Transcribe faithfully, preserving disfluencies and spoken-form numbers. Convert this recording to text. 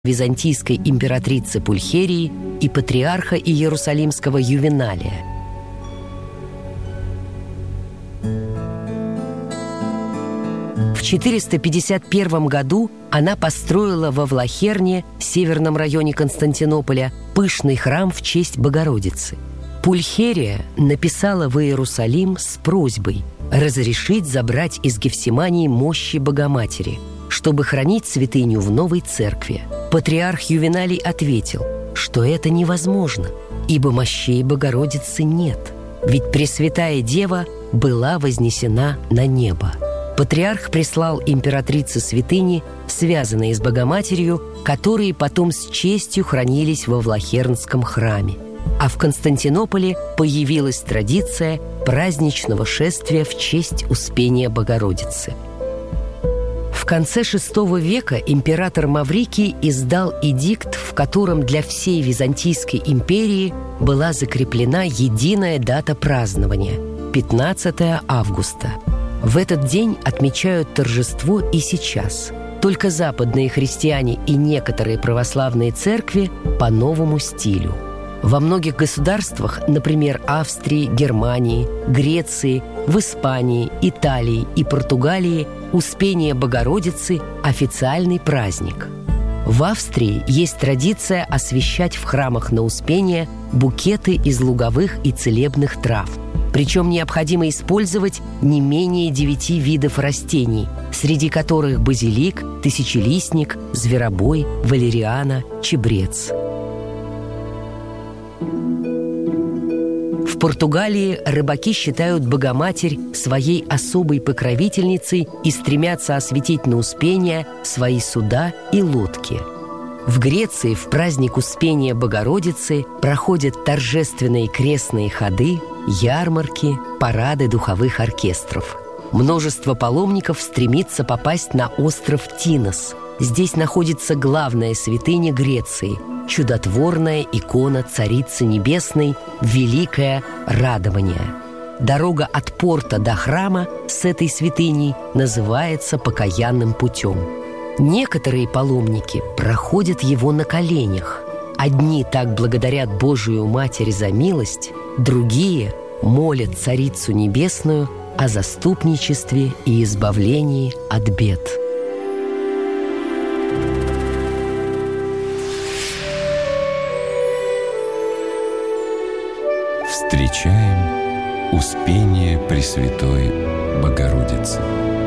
византийской императрицы Пульхерии и патриарха Иерусалимского Ювеналия. В четыреста пятьдесят первом году она построила во Влахерне, северном районе Константинополя, пышный храм в честь Богородицы. Пульхерия написала в Иерусалим с просьбой разрешить забрать из Гефсимании мощи Богоматери, чтобы хранить святыню в новой церкви. Патриарх Ювеналий ответил, что это невозможно, ибо мощей Богородицы нет, ведь Пресвятая Дева была вознесена на небо. Патриарх прислал императрице святыни, связанные с Богоматерью, которые потом с честью хранились во Влахернском храме. А в Константинополе появилась традиция праздничного шествия в честь Успения Богородицы. В конце шестого века император Маврикий издал эдикт, в котором для всей Византийской империи была закреплена единая дата празднования – пятнадцатое августа. В этот день отмечают торжество и сейчас. Только западные христиане и некоторые православные церкви по новому стилю. Во многих государствах, например, Австрии, Германии, Греции, в Испании, Италии и Португалии, Успение Богородицы – официальный праздник. В Австрии есть традиция освящать в храмах на Успение букеты из луговых и целебных трав. Причем необходимо использовать не менее девяти видов растений, среди которых базилик, тысячелистник, зверобой, валериана, чебрец. В Португалии рыбаки считают Богоматерь своей особой покровительницей и стремятся осветить на Успение свои суда и лодки. В Греции в праздник Успения Богородицы проходят торжественные крестные ходы, ярмарки, парады духовых оркестров. Множество паломников стремится попасть на остров Тинос. Здесь находится главная святыня Греции – чудотворная икона Царицы Небесной «Великое радование». Дорога от порта до храма с этой святыней называется покаянным путем. Некоторые паломники проходят его на коленях. Одни так благодарят Божию Матерь за милость, другие молят Царицу Небесную о заступничестве и избавлении от бед. Встречаем Успение Пресвятой Богородицы.